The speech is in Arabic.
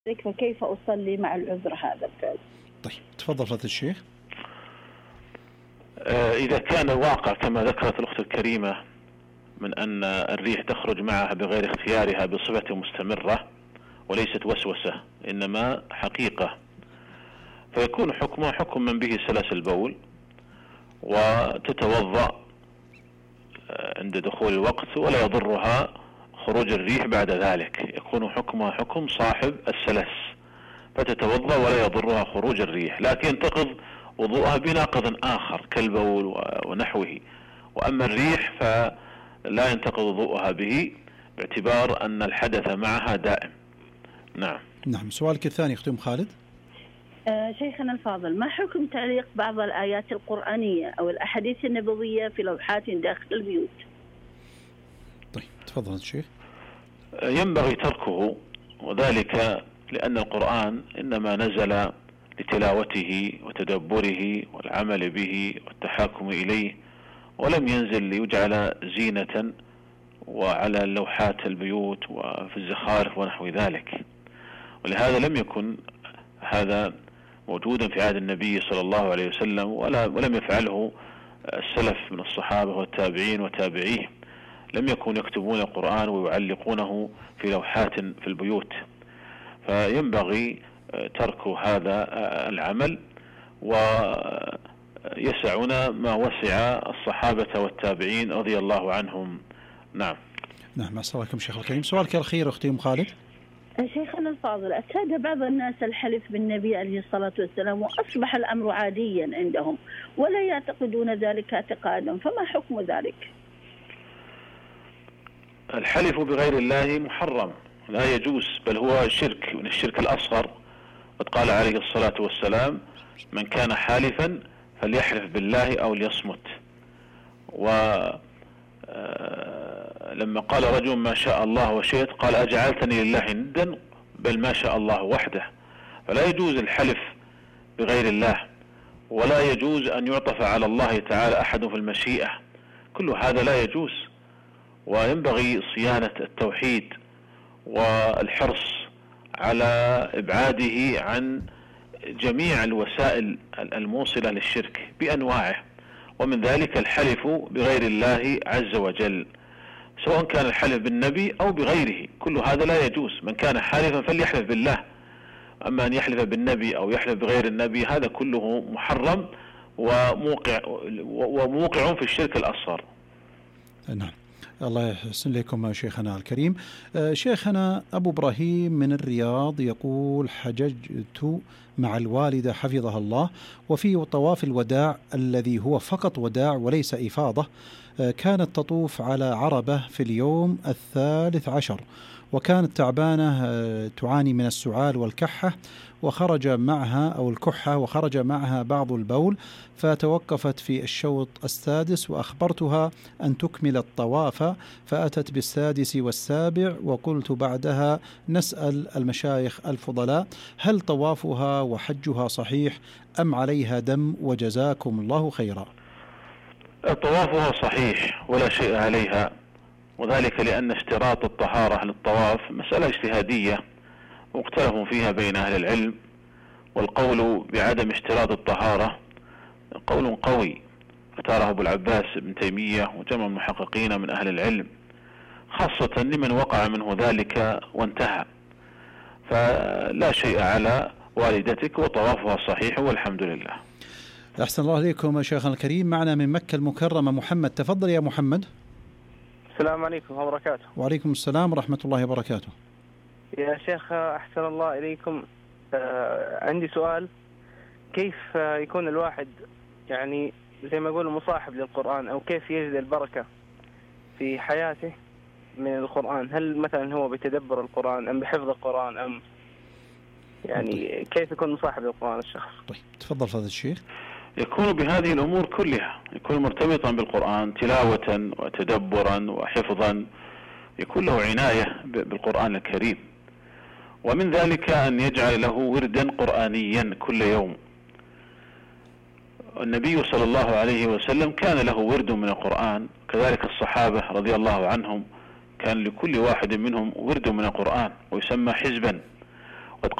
فكيف أصلي مع العذر هذا الفعل؟ طيب تفضل فضيلة الشيخ. إذا كان الواقع كما ذكرت الأخت الكريمة من أن الريح تخرج معها بغير اختيارها بصفة مستمرة وليست وسوسة إنما حقيقة، فيكون حكمها حكم من به سلس البول، وتتوضأ عند دخول الوقت ولا يضرها خروج الريح بعد ذلك، يكون حكمها حكم صاحب السلس، فتتوضأ ولا يضرها خروج الريح، لكن ينتقض وضوءها بناقض آخر كالبول ونحوه. وأما الريح فلا ينتقض وضوءها به باعتبار أن الحدث معها دائم. نعم. سؤالك الثاني أختي أم خالد. شيخنا الفاضل، ما حكم تعليق بعض الآيات القرآنية أو الأحاديث النبوية في لوحات داخل البيوت؟ طيب تفضل الشيخ. ينبغي تركه، وذلك لأن القرآن إنما نزل لتلاوته وتدبره والعمل به والتحاكم إليه، ولم ينزل ليجعل زينة وعلى لوحات البيوت وفي الزخارف ونحو ذلك. ولهذا لم يكن هذا موجودا في عهد النبي صلى الله عليه وسلم، ولم يفعله السلف من الصحابة والتابعين وتابعيه، لم يكونوا يكتبون القرآن ويعلقونه في لوحات في البيوت. فينبغي ترك هذا العمل، ويسعنا ما وسع الصحابة والتابعين رضي الله عنهم. نعم. السلام عليكم شيخ الكريم. سؤالك الأخير أختي أم خالد. شيخنا الفاضل، اعتاد بعض الناس الحلف بالنبي عليه الصلاة والسلام وأصبح الأمر عاديا عندهم ولا يعتقدون ذلك اعتقادا، فما حكم ذلك؟ الحلف بغير الله محرم، لا يجوز، بل هو شرك من الشرك الأصغر. قد قال عليه الصلاة والسلام: من كان حالفا فليحلف بالله أو ليصمت. ولما قال رجل ما شاء الله وشئت قال أجعلتني لله ندا، بل ما شاء الله وحده. فلا يجوز الحلف بغير الله، ولا يجوز أن يعطف على الله تعالى أحد في المشيئة، كل هذا لا يجوز. وينبغي صيانة التوحيد والحرص على إبعاده عن جميع الوسائل الموصلة للشرك بأنواعه، ومن ذلك الحلف بغير الله عز وجل، سواء كان الحلف بالنبي أو بغيره، كل هذا لا يجوز. من كان حالفا فليحلف بالله، أما أن يحلف بالنبي أو يحلف بغير النبي هذا كله محرم وموقع في الشرك الأصغر. نعم. الله يحسن لكم شيخنا الكريم. شيخنا أبو إبراهيم من الرياض يقول: حججت مع الوالدة حفظها الله، وفي طواف الوداع الذي هو فقط وداع وليس إفاضة، كانت تطوف على عربة في اليوم 13، وكانت تعبانة تعاني من السعال والكحة، وخرج معها بعض البول، فتوقفت في الشوط السادس، وأخبرتها أن تكمل الطواف، فأتت بالسادس والسابع، وقلت بعدها نسأل المشايخ الفضلاء هل طوافها وحجها صحيح أم عليها دم، وجزاكم الله خيرا. طوافها صحيح ولا شيء عليها، وذلك لأن اشتراط الطهارة للطواف مسألة اجتهادية مختلف فيها بين أهل العلم، والقول بعدم اشتراط الطهارة قول قوي اختاره أبو العباس ابن تيمية وجمع المحققين من أهل العلم، خاصة لمن وقع منه ذلك وانتهى. فلا شيء على والدتك وطوافها صحيح والحمد لله. أحسن الله عليكم شيخنا الكريم. معنا من مكة المكرمة محمد. تفضل يا محمد. السلام عليكم ورحمة الله وبركاته. وعليكم السلام ورحمة الله وبركاته. يا شيخ أحسن الله إليكم، عندي سؤال: كيف يكون الواحد يعني زي ما يقول مصاحب للقرآن، أو كيف يجد البركة في حياته من القرآن؟ هل مثلا هو بيتدبر القرآن أم بحفظ القرآن، أم يعني كيف يكون مصاحب للقرآن الشخص؟ طيب تفضل فضل الشيخ. يكون بهذه الأمور كلها، يكون مرتبطا بالقرآن تلاوة وتدبرا وحفظا، يكون له عناية بالقرآن الكريم، ومن ذلك أن يجعل له وردا قرآنيا كل يوم. النبي صلى الله عليه وسلم كان له ورد من القرآن، كذلك الصحابة رضي الله عنهم كان لكل واحد منهم ورد من القرآن ويسمى حزبا.